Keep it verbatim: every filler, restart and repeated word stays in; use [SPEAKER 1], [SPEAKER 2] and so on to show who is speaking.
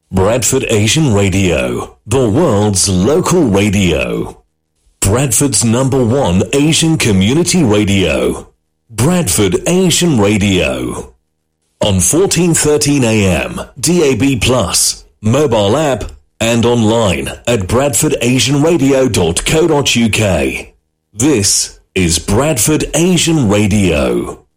[SPEAKER 1] Bradford Asian Radio, the world's local radio. Bradford's number one Asian community radio. Bradford Asian Radio. On fourteen thirteen A M, D A B plus, mobile app, and online at bradford asian radio dot co dot uk. This is Bradford Asian Radio.